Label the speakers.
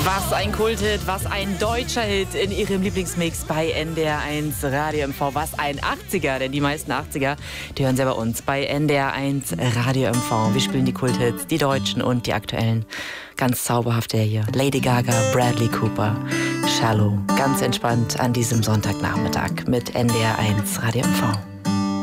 Speaker 1: Was ein Kulthit, was ein deutscher Hit in ihrem Lieblingsmix bei NDR1 Radio MV. Was ein 80er, denn die meisten 80er, die hören sie bei uns bei NDR1 Radio MV. Wir spielen die Kulthits, die deutschen und die aktuellen. Ganz zauberhaft der hier. Lady Gaga, Bradley Cooper, Shallow. Ganz entspannt an diesem Sonntagnachmittag mit NDR1 Radio MV.